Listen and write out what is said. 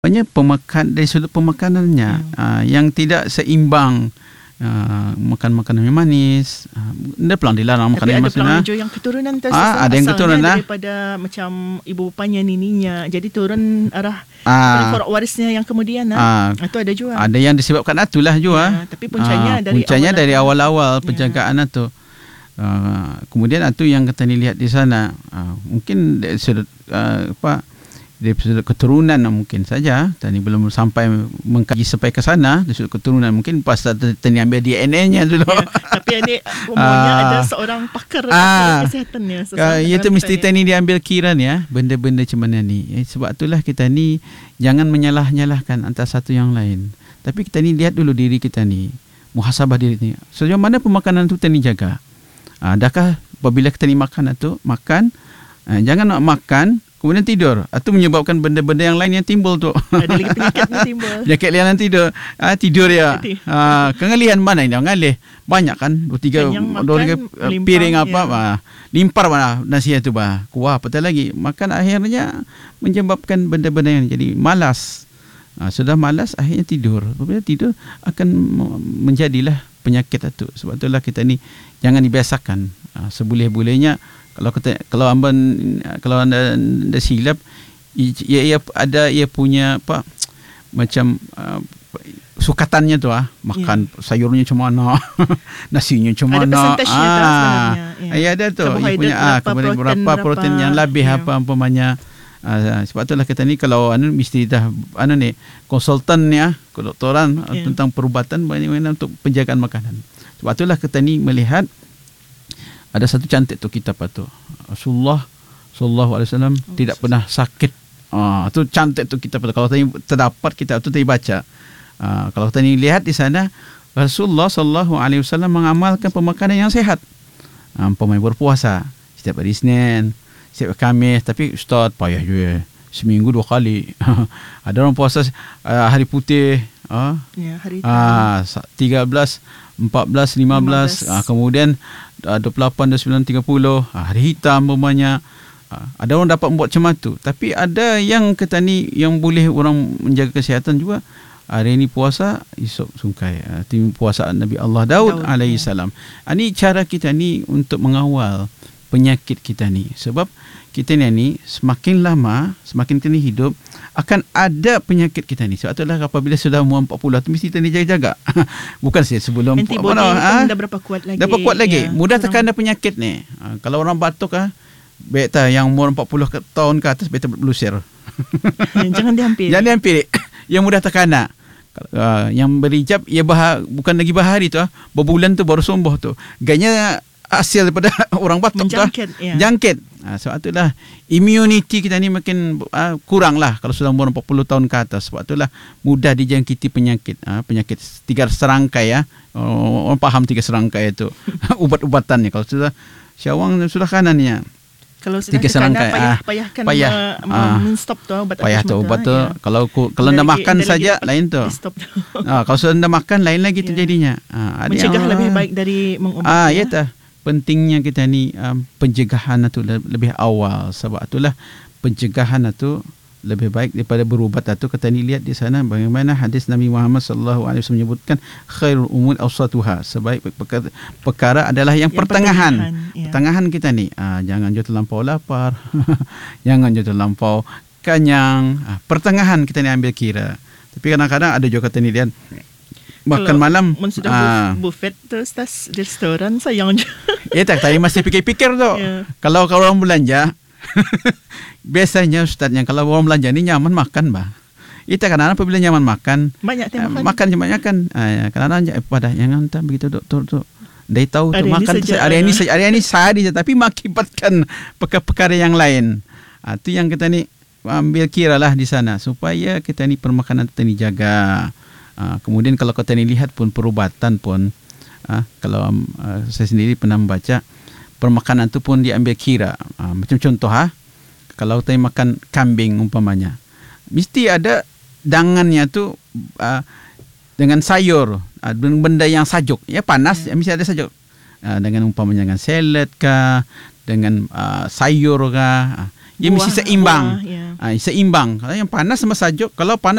Dari sudut pemakanannya yang tidak seimbang, makan makanan yang manis, dia pelang dilarang makan yang manis. Tapi ada pelang yang keturunan ada yang keturunan daripada macam ibu bapanya, nininya, jadi turun arah warisnya yang kemudian itu ada juga. Ada yang disebabkan itulah juga. Tapi puncanya dari awal-awal penjagaan itu. Kemudian itu yang kita lihat di sana, mungkin dari sudut dari sudut keturunan mungkin saja. Tadi belum sampai mengkaji sampai ke sana. Dari sudut keturunan mungkin pas tadi ambil DNA-nya dulu. Tapi ini umumnya ada seorang pakar kesihatan ya. Itu mesti tadi diambil kira ya, benda-benda macam mana ni. Sebab itulah kita ni jangan menyalah-nyalahkan antara satu yang lain. Tapi kita ni lihat dulu diri kita ni, muhasabah diri ni. Sejauh mana pemakanan tu kita ni jaga. Adakah apabila kita ni makan jangan nak makan kemudian tidur, itu menyebabkan benda-benda yang lain yang timbul tu. Ada lagi penyakit yang timbul. Penyakit yang tidur ya. Kengalihan mana ini ngalih. Banyak kan, dua tiga piring limpar mana nasi itu kuah apa lagi. Makan akhirnya menyebabkan benda-benda yang jadi malas. Sudah malas akhirnya tidur. Apabila tidur akan menjadilah penyakit itu. Sebab itulah kita ni jangan dibiasakan. Seboleh-bolehnya kalau anda silap, ia punya macam sukatannya tu makan sayurnya macam mana, nasinya macam mana. Ada persentasenya sebenarnya. Ada tu. Ia punya berapa protein yang lebih apa umpamanya. Sebab itulah kita ni kalau mesti dah konsultan kedoktoran tentang perubatan bagaimana untuk penjagaan makanan. Sebab itulah kita ni melihat ada satu cantik tu kitab tu. Rasulullah sallallahu alaihi wasallam tidak pernah sakit. Tu cantik tu kitab tu. Kalau tadi terdapat kitab tu tadi baca. Kalau tadi lihat di sana Rasulullah sallallahu alaihi wasallam mengamalkan pemakanan yang sehat. Umpamanya berpuasa setiap hari Isnin, setiap Khamis, tapi ustaz payah juga. Seminggu 2 kali. Ada orang puasa hari putih, hari 13, 14, 15, kemudian 28, 29, 30, hari hitam umpamanya. Ada orang dapat buat macam tu. Tapi ada yang kata ni yang boleh orang menjaga kesihatan juga. Hari ini puasa, esok sungkai. Puasa Nabi Allah Daud alaihi salam. Ini cara kita ni untuk mengawal penyakit kita ni. Sebab kita ni semakin lama, semakin kita ni hidup, akan ada penyakit kita ni. Sebab itulah apabila sudah umur 40 tu mesti kita ni jaga-jaga. Bukan sebelum antibody dah berapa kuat lagi. Dapat kuat lagi. Mudah terkena penyakit ni. Kalau orang batuk baik yang umur 40 tahun ke atas betul belusir. Jangan dihampiri. Jangan dihampiri. Yang mudah terkena. Yang berijab ia bukan lagi bahari tu, berbulan tu baru sembuh tu. Ganya hasil daripada orang batuk jangkit. Sebab itulah immunity kita ni makin kurang lah kalau sudah umur 40 tahun ke atas. Sebab itulah mudah dijangkiti penyakit. Penyakit 3 serangkai orang faham 3 serangkai itu. Ubat-ubatannya kalau sudah syawang sudah kanannya. Kalau sudah terkena payahkan men-stop tu ubat tu. Kalau dah makan saja lain tu. Kalau sudah dah makan lain lagi terjadinya. Mencegah lebih baik dari mengubati. Ya tak. Pentingnya kita ni pencegahan itu lebih awal. Sebab itulah pencegahan itu lebih baik daripada berubat itu. Kita ni lihat di sana bagaimana hadis Nabi Muhammad sallallahu alaihi wasallam menyebutkan khairul umur awsatuha, sebaik perkara adalah yang pertengahan. Pertengahan kita ni jangan jauh terlampau lapar, jangan jauh terlampau kenyang. Pertengahan kita ni ambil kira. Tapi kadang-kadang ada juga kata ni dia makan malam sudah buffet terus restoran sayang je. Ya tak, tadi masih fikir-fikir tu. Kalau orang belanja biasanya ustaz yang kalau orang belanja ni nyaman makan Kita kadang-kadang apabila nyaman makan banyak makan kebanyakan. Kadang-kadang pada jangan tak begitu doktor tu. Dia tahu tu makan hari ini sehari je tapi mengakibatkan perkara yang lain. Itu yang kita ni ambil kira lah di sana supaya kita ni permakanan kita ni jaga. Kemudian kalau kita ni lihat pun perubatan pun kalau saya sendiri pernah membaca permakanan tu pun diambil kira. Macam contoh kalau kita makan kambing umpamanya mesti ada dangannya tu dengan sayur, benda yang sajuk ya panas mesti ada sajuk dengan umpamanya dengan salad kah, dengan sayur kah, mesti seimbang. Seimbang. Kalau yang panas sama sajuk, kalau panas